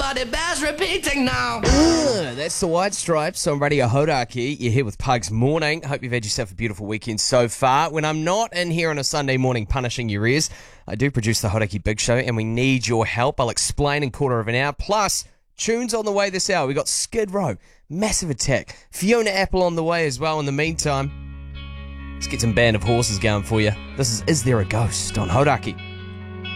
but it bears repeating now. That's the White Stripes on Radio Hodaki. You're here with Pugs Morning. Hope you've had yourself a beautiful weekend so far. When I'm not in here on a Sunday morning punishing your ears, I do produce the Hodaki Big Show and we need your help. I'll explain in quarter of an hour. Plus, tunes on the way this hour. We got Skid Row, Massive Attack, Fiona Apple on the way as well. In the meantime, let's get some Band of Horses going for you. This is There a Ghost on Hodaki.